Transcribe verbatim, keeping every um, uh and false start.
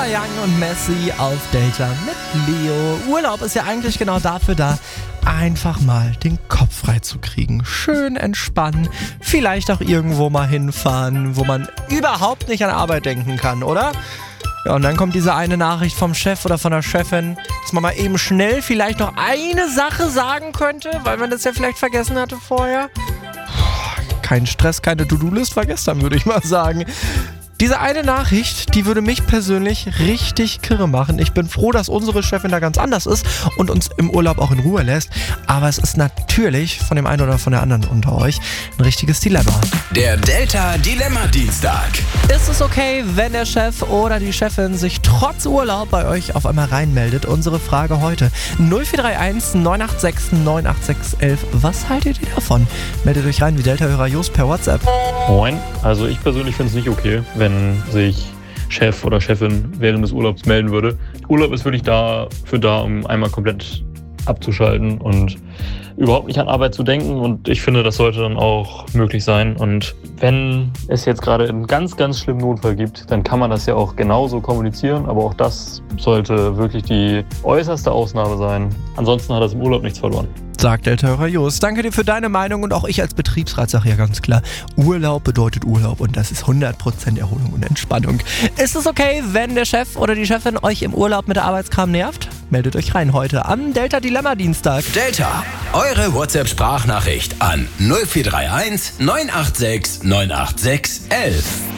Young und Messi auf Delta mit Leo. Urlaub ist ja eigentlich genau dafür da, einfach mal den Kopf frei zu kriegen. Schön entspannen, vielleicht auch irgendwo mal hinfahren, wo man überhaupt nicht an Arbeit denken kann, oder? Ja, und dann kommt diese eine Nachricht vom Chef oder von der Chefin, dass man mal eben schnell vielleicht noch eine Sache sagen könnte, weil man das ja vielleicht vergessen hatte vorher. Kein Stress, keine To-Do-List war gestern, würde ich mal sagen. Diese eine Nachricht, die würde mich persönlich richtig kirre machen. Ich bin froh, dass unsere Chefin da ganz anders ist und uns im Urlaub auch in Ruhe lässt. Aber es ist natürlich von dem einen oder von der anderen unter euch ein richtiges Dilemma. Der Delta Dilemma Dienstag. Ist es okay, wenn der Chef oder die Chefin sich trotz Urlaub bei euch auf einmal reinmeldet? Unsere Frage heute. null vier drei eins neun acht sechs neun acht sechs eins eins. Was haltet ihr davon? Meldet euch rein wie Delta-Hörer Just per WhatsApp. Moin. Also ich persönlich finde es nicht okay, wenn sich Chef oder Chefin während des Urlaubs melden würde. Urlaub ist wirklich dafür da, um einmal komplett abzuschalten und überhaupt nicht an Arbeit zu denken, und ich finde, das sollte dann auch möglich sein. Und wenn es jetzt gerade einen ganz, ganz schlimmen Notfall gibt, dann kann man das ja auch genauso kommunizieren, aber auch das sollte wirklich die äußerste Ausnahme sein. Ansonsten hat das im Urlaub nichts verloren. Sagt Delta-Hörer Just. Danke dir für deine Meinung, und auch ich als Betriebsrat sage ja ganz klar, Urlaub bedeutet Urlaub, und das ist hundert Prozent Erholung und Entspannung. Ist es okay, wenn der Chef oder die Chefin euch im Urlaub mit der Arbeitskram nervt? Meldet euch rein heute am Delta Dilemma Dienstag. Delta, eure WhatsApp-Sprachnachricht an null vier drei eins neun acht sechs neun acht sechs eins eins.